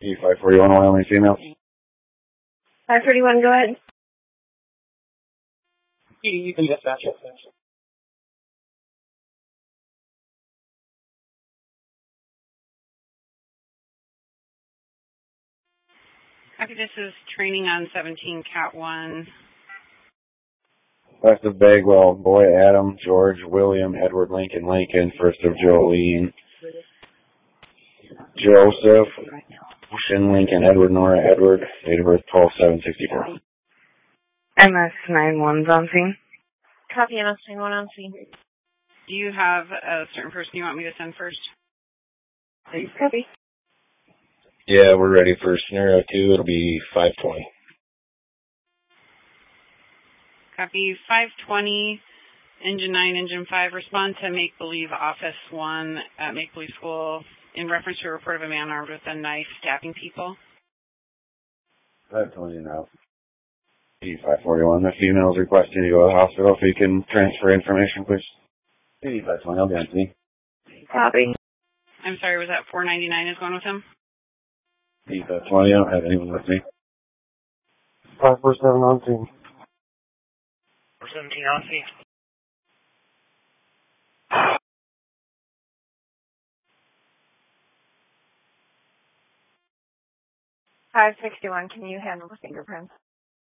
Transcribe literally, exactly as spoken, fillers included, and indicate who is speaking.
Speaker 1: E five forty-one, Wyoming female.
Speaker 2: five thirty-one, go ahead.
Speaker 1: You can dispatch it.
Speaker 3: Okay, this is training on seventeen, Cat one.
Speaker 1: West of Bagwell, Boy, Adam, George, William, Edward, Lincoln, Lincoln, first of Jolene, Joseph, Shin, Lincoln, Edward, Nora, Edward, date of birth twelve seven sixty-four.
Speaker 2: M S ninety-one's on scene.
Speaker 4: Copy, M S ninety-one on scene.
Speaker 3: Do you have a certain person you want me to send first?
Speaker 2: Please copy.
Speaker 1: Yeah, we're ready for scenario two. It'll be five twenty.
Speaker 3: Copy. five twenty, Engine nine, Engine five, respond to Make Believe Office one at Make Believe School in reference to a report of a man armed with a knife stabbing people.
Speaker 1: five twenty now. E five forty-one, the female is requesting to go to the hospital if you can transfer information, please. E five twenty, I'll be on scene.
Speaker 2: Copy.
Speaker 3: I'm sorry, was that four ninety-nine is going with him?
Speaker 1: E five twenty, I don't have anyone with me.
Speaker 5: five four seven on scene.
Speaker 6: four seventeen on scene.
Speaker 4: five sixty-one, can you handle the fingerprints?